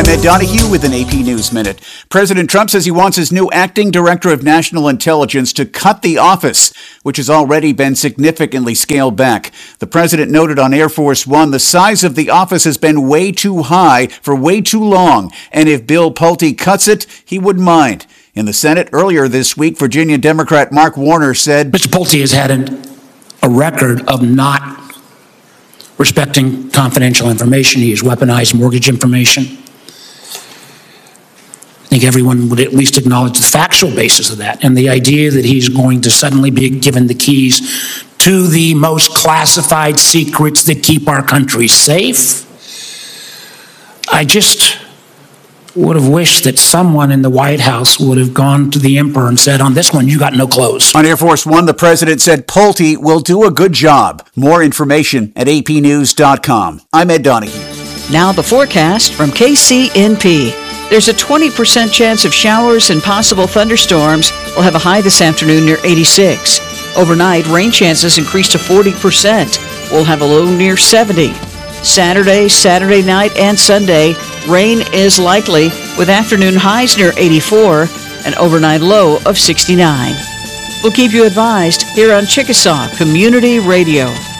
I'm Ed Donahue with an AP News Minute. President Trump says he wants his new acting director of national intelligence to cut the office, which has already been significantly scaled back. The president noted on Air Force One the size of the office has been way too high for way too long, and if Bill Pulte cuts it, he wouldn't mind. In the Senate earlier this week, Virginia Democrat Mark Warner said, Mr. Pulte has had a record of not respecting confidential information. He has weaponized mortgage information. I think everyone would at least acknowledge the factual basis of that, and the idea that he's going to suddenly be given the keys to the most classified secrets that keep our country safe. I just would have wished that someone in the White House would have gone to the emperor and said, on this one, you got no clothes. On Air Force One, the president said Pulte will do a good job. More information at apnews.com. I'm Ed Donahue. Now the forecast from KCNP. There's a 20% chance of showers and possible thunderstorms. We'll have a high this afternoon near 86. Overnight, rain chances increase to 40%. We'll have a low near 70. Saturday night, and Sunday, rain is likely with afternoon highs near 84 and overnight low of 69. We'll keep you advised here on Chickasaw Community Radio.